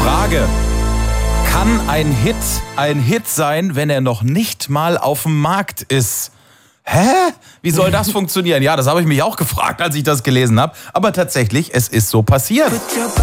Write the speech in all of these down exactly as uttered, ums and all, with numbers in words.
Frage: Kann ein Hit ein Hit sein, wenn er noch nicht mal auf dem Markt ist? Hä? Wie soll das funktionieren? Ja, das habe ich mich auch gefragt, als ich das gelesen habe. Aber tatsächlich, es ist so passiert.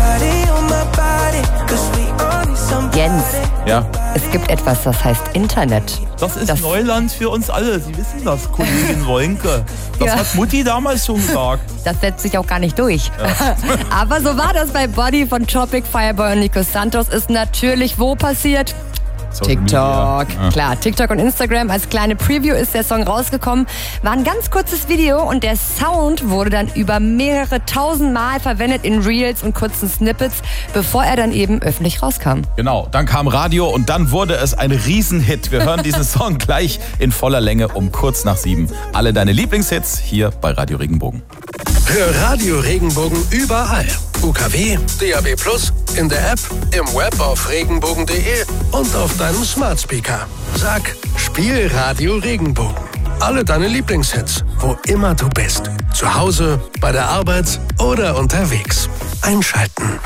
Jens, Ja. es gibt etwas, das heißt Internet. Das ist Das- Neuland für uns alle. Sie wissen das, Kollegin Woinke. Das Ja. hat Mutti damals schon gesagt. Das setzt sich auch gar nicht durch. Aber so war das bei Body von Tropic, Fireboy und Nico Santos. Ist natürlich wo passiert? Social TikTok. Media. Ja. Klar, TikTok und Instagram. Als kleine Preview ist der Song rausgekommen. War ein ganz kurzes Video und der Sound wurde dann über mehrere tausend Mal verwendet in Reels und kurzen Snippets, bevor er dann eben öffentlich rauskam. Genau, dann kam Radio und dann wurde es ein Riesenhit. Wir hören diesen Song gleich in voller Länge um kurz nach sieben. Alle deine Lieblingshits hier bei Radio Regenbogen. Hör Radio Regenbogen überall. U K W, D A B plus, in der App, im Web auf regenbogen punkt de und auf deinem Smart Speaker. Sag, spiel Radio Regenbogen. Alle deine Lieblingshits, wo immer du bist. Zu Hause, bei der Arbeit oder unterwegs. Einschalten.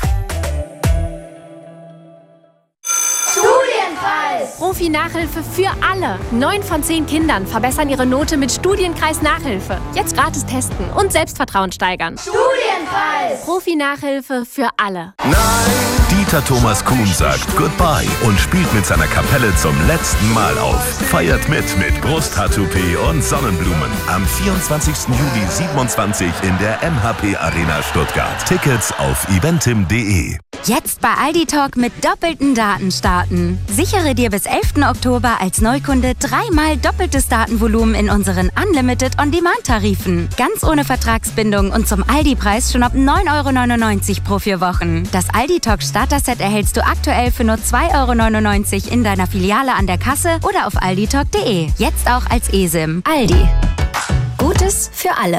Profi-Nachhilfe für alle. Neun von zehn Kindern verbessern ihre Note mit Studienkreis Nachhilfe. Jetzt gratis testen und Selbstvertrauen steigern. Studienkreis! Profi-Nachhilfe für alle. Dieter Thomas Kuhn sagt Goodbye und spielt mit seiner Kapelle zum letzten Mal auf. Feiert mit mit Brusthaar-Toupet und Sonnenblumen. Am vierundzwanzigsten Juli siebenundzwanzig in der M H P Arena Stuttgart. Tickets auf eventim punkt de. Jetzt bei Aldi Talk mit doppelten Daten starten. Sichere dir bis elften Oktober als Neukunde dreimal doppeltes Datenvolumen in unseren Unlimited On-Demand-Tarifen. Ganz ohne Vertragsbindung und zum Aldi-Preis schon ab neun Euro neunundneunzig pro vier Wochen. Das Aldi Talk Starter-Set erhältst du aktuell für nur zwei Euro neunundneunzig in deiner Filiale an der Kasse oder auf aldi talk punkt de. Jetzt auch als eSIM. Aldi. Gutes für alle.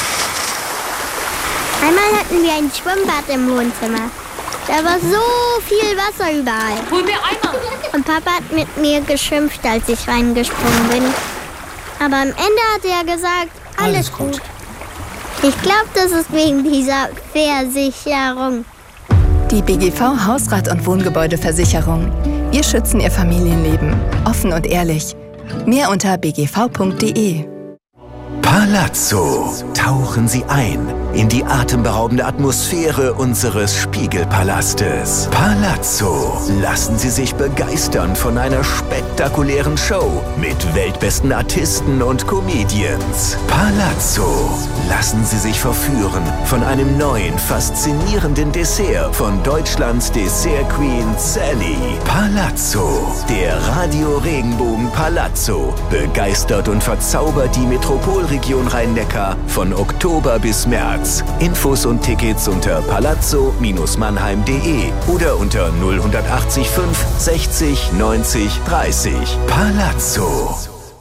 Einmal hatten wir ein Schwimmbad im Wohnzimmer. Da war so viel Wasser überall. Hol mir Eimer! Und Papa hat mit mir geschimpft, als ich reingesprungen bin. Aber am Ende hat er gesagt, alles, alles gut. gut. Ich glaube, das ist wegen dieser Versicherung. Die B G V Hausrat- und Wohngebäudeversicherung. Wir schützen Ihr Familienleben. Offen und ehrlich. Mehr unter b g v punkt de. Palazzo. Tauchen Sie ein in die atemberaubende Atmosphäre unseres Spiegelpalastes. Palazzo. Lassen Sie sich begeistern von einer spektakulären Show mit weltbesten Artisten und Comedians. Palazzo. Lassen Sie sich verführen von einem neuen, faszinierenden Dessert von Deutschlands Dessert Queen Sally. Palazzo. Der Radio Regenbogen Palazzo begeistert und verzaubert die Metropolregion Rhein-Neckar von Oktober bis März. Infos und Tickets unter palazzo Bindestrich mannheim punkt de oder unter null acht fünf sechzig neunzig dreißig. Palazzo.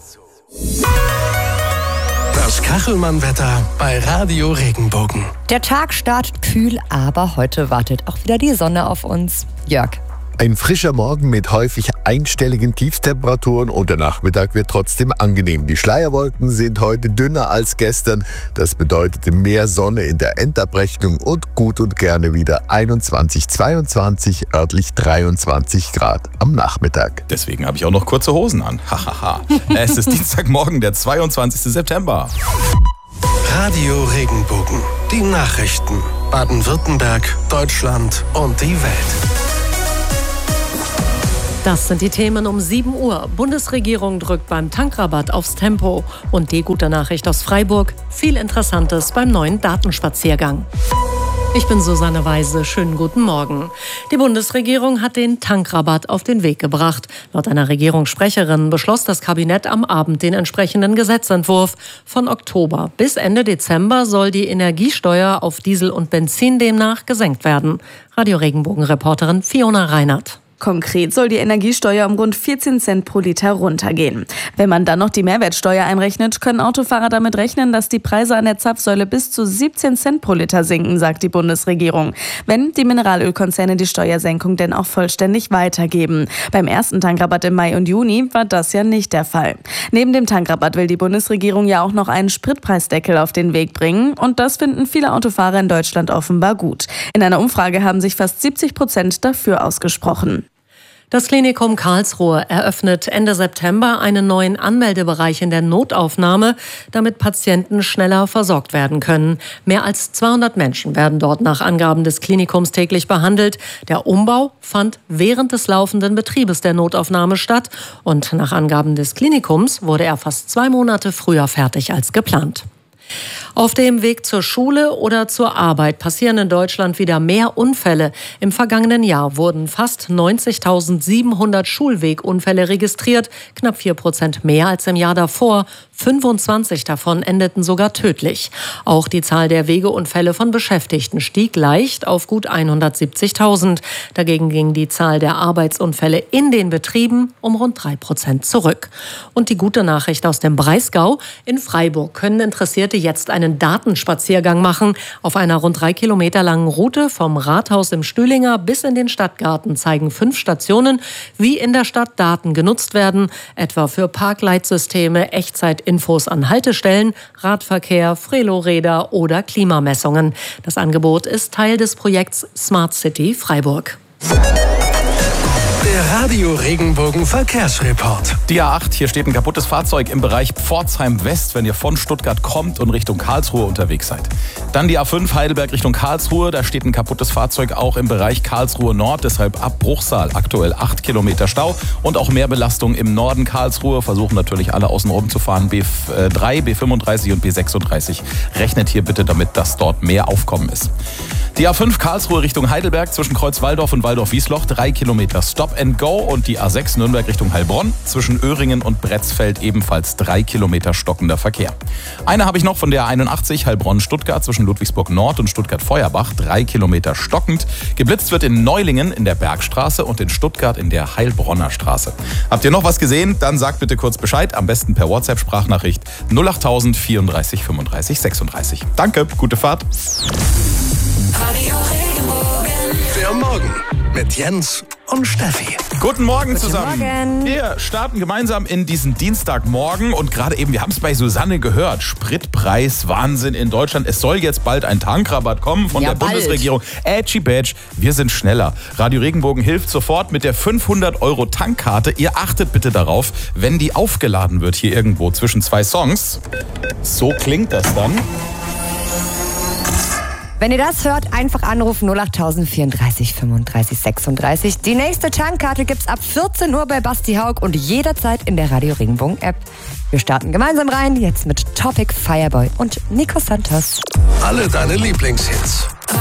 Das Kachelmann-Wetter bei Radio Regenbogen. Der Tag startet kühl, aber heute wartet auch wieder die Sonne auf uns. Jörg. Ein frischer Morgen mit häufig einstelligen Tiefstemperaturen und der Nachmittag wird trotzdem angenehm. Die Schleierwolken sind heute dünner als gestern. Das bedeutet mehr Sonne in der Endabrechnung und gut und gerne wieder einundzwanzig, zweiundzwanzig, örtlich dreiundzwanzig Grad am Nachmittag. Deswegen habe ich auch noch kurze Hosen an. Hahaha. Es ist Dienstagmorgen, der zweiundzwanzigsten September. Radio Regenbogen. Die Nachrichten. Baden-Württemberg, Deutschland und die Welt. Das sind die Themen um sieben Uhr. Bundesregierung drückt beim Tankrabatt aufs Tempo. Und die gute Nachricht aus Freiburg: viel Interessantes beim neuen Datenspaziergang. Ich bin Susanne Weise. Schönen guten Morgen. Die Bundesregierung hat den Tankrabatt auf den Weg gebracht. Laut einer Regierungssprecherin beschloss das Kabinett am Abend den entsprechenden Gesetzentwurf. Von Oktober bis Ende Dezember soll die Energiesteuer auf Diesel und Benzin demnach gesenkt werden. Radio Regenbogen-Reporterin Fiona Reinhardt. Konkret soll die Energiesteuer um rund vierzehn Cent pro Liter runtergehen. Wenn man dann noch die Mehrwertsteuer einrechnet, können Autofahrer damit rechnen, dass die Preise an der Zapfsäule bis zu siebzehn Cent pro Liter sinken, sagt die Bundesregierung. Wenn die Mineralölkonzerne die Steuersenkung denn auch vollständig weitergeben. Beim ersten Tankrabatt im Mai und Juni war das ja nicht der Fall. Neben dem Tankrabatt will die Bundesregierung ja auch noch einen Spritpreisdeckel auf den Weg bringen. Und das finden viele Autofahrer in Deutschland offenbar gut. In einer Umfrage haben sich fast siebzig Prozent dafür ausgesprochen. Das Klinikum Karlsruhe eröffnet Ende September einen neuen Anmeldebereich in der Notaufnahme, damit Patienten schneller versorgt werden können. Mehr als zweihundert Menschen werden dort nach Angaben des Klinikums täglich behandelt. Der Umbau fand während des laufenden Betriebes der Notaufnahme statt und nach Angaben des Klinikums wurde er fast zwei Monate früher fertig als geplant. Auf dem Weg zur Schule oder zur Arbeit passieren in Deutschland wieder mehr Unfälle. Im vergangenen Jahr wurden fast neunzigtausendsiebenhundert Schulwegunfälle registriert, knapp vier Prozent mehr als im Jahr davor. fünfundzwanzig davon endeten sogar tödlich. Auch die Zahl der Wegeunfälle von Beschäftigten stieg leicht auf gut hundertsiebzigtausend. Dagegen ging die Zahl der Arbeitsunfälle in den Betrieben um rund drei Prozent zurück. Und die gute Nachricht aus dem Breisgau: In Freiburg können Interessierte jetzt einen Datenspaziergang machen. Auf einer rund drei Kilometer langen Route vom Rathaus im Stühlinger bis in den Stadtgarten zeigen fünf Stationen, wie in der Stadt Daten genutzt werden, etwa für Parkleitsysteme, Echtzeitinfos an Haltestellen, Radverkehr, Freloräder oder Klimamessungen. Das Angebot ist Teil des Projekts Smart City Freiburg. Der Radio Regenbogen Verkehrsreport. Die A acht, hier steht ein kaputtes Fahrzeug im Bereich Pforzheim West, wenn ihr von Stuttgart kommt und Richtung Karlsruhe unterwegs seid. Dann die A fünf Heidelberg Richtung Karlsruhe, da steht ein kaputtes Fahrzeug auch im Bereich Karlsruhe Nord, deshalb ab Bruchsal aktuell acht Kilometer Stau und auch mehr Belastung im Norden Karlsruhe. Versuchen natürlich alle außen rum zu fahren. B drei, B fünfunddreißig und B sechsunddreißig. Rechnet hier bitte damit, dass dort mehr Aufkommen ist. Die A fünf Karlsruhe Richtung Heidelberg zwischen Kreuzwaldorf und Waldorf-Wiesloch, drei Kilometer Stop and Go. Und die A sechs Nürnberg Richtung Heilbronn zwischen Öhringen und Bretzfeld ebenfalls drei Kilometer stockender Verkehr. Eine habe ich noch von der A einundachtzig Heilbronn-Stuttgart zwischen Ludwigsburg Nord und Stuttgart-Feuerbach, drei Kilometer stockend. Geblitzt wird in Neulingen in der Bergstraße und in Stuttgart in der Heilbronner Straße. Habt ihr noch was gesehen? Dann sagt bitte kurz Bescheid, am besten per WhatsApp-Sprachnachricht null acht null null vierunddreißig fünfunddreißig sechsunddreißig. Danke, gute Fahrt. Der Morgen mit Jens und Steffi. Guten Morgen Guten zusammen. Morgen. Wir starten gemeinsam in diesen Dienstagmorgen und gerade eben, wir haben es bei Susanne gehört, Spritpreis, Wahnsinn in Deutschland. Es soll jetzt bald ein Tankrabatt kommen von Ja, der bald. Bundesregierung. Ätschi Bätsch, wir sind schneller. Radio Regenbogen hilft sofort mit der fünfhundert Euro Tankkarte. Ihr achtet bitte darauf, wenn die aufgeladen wird hier irgendwo zwischen zwei Songs. So klingt das dann. Wenn ihr das hört, einfach anrufen null acht null null vierunddreißig fünfunddreißig sechsunddreißig. Die nächste Tankkarte gibt's ab vierzehn Uhr bei Basti Haug und jederzeit in der Radio Regenbogen App. Wir starten gemeinsam rein, jetzt mit Topic, Fireboy und Nico Santos. Alle deine Lieblingshits.